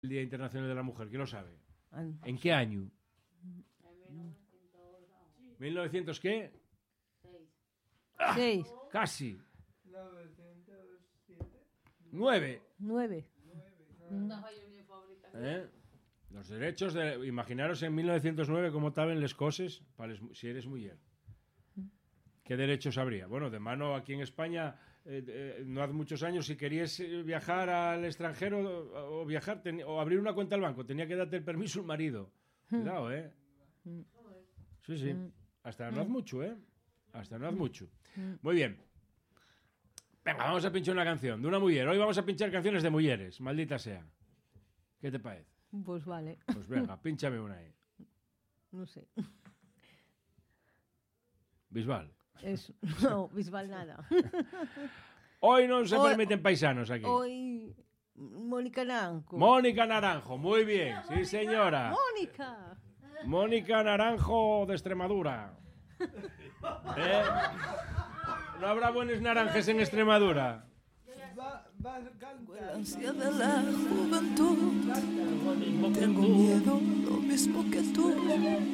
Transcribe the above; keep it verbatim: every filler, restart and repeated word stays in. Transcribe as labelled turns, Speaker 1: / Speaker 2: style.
Speaker 1: el Día Internacional de la Mujer? ¿Quién lo sabe? ¿En qué año? ¿mil novecientos qué? ¡Ah!
Speaker 2: Seis.
Speaker 1: Casi. Nueve.
Speaker 2: Nueve.
Speaker 1: ¿Eh? Los derechos de... Imaginaros en mil novecientos nueve cómo estaban les coses para les, si eres mujer. ¿Qué derechos habría? Bueno, de mano aquí en España, eh, eh, no hace muchos años, si querías viajar al extranjero o, o viajar ten, o abrir una cuenta al banco, tenía que darte el permiso el marido. Cuidado, ¿eh? Sí, sí. Hasta no hace mucho, ¿eh? Hasta no hace mucho. Muy bien. Venga, vamos a pinchar una canción de una mujer. Hoy vamos a pinchar canciones de mujeres, maldita sea. ¿Qué te parece?
Speaker 2: Pues vale.
Speaker 1: Pues venga, pínchame una ahí.
Speaker 2: No sé.
Speaker 1: Bisbal.
Speaker 2: Es, no, Bisbal nada.
Speaker 1: Hoy no se
Speaker 2: Hoy-
Speaker 1: permiten paisanos aquí.
Speaker 2: Hoy, Mónica Naranjo.
Speaker 1: Mónica Naranjo, muy bien. Sí, señora.
Speaker 2: ¡Mónica!
Speaker 1: Mónica Naranjo de Extremadura. ¿Eh? ¿No habrá buenos naranjes en Extremadura?
Speaker 3: El ansia de la juventud. Tengo miedo, lo mismo que tú.